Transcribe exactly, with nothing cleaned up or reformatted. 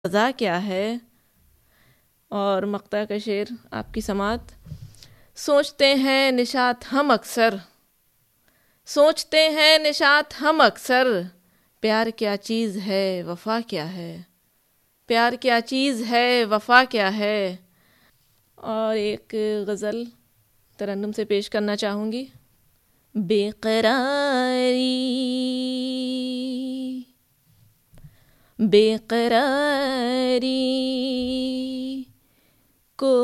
सज़ा क्या है। और मक्ता का शेर आपकी समात। सोचते हैं निशात हम अक्सर, सोचते हैं निशात हम अक्सर, प्यार क्या चीज़ है वफ़ा क्या है, प्यार क्या चीज़ है वफ़ा क्या है। और एक गज़ल तरन्नुम से पेश करना चाहूँगी। बेकरारी बेकरारी को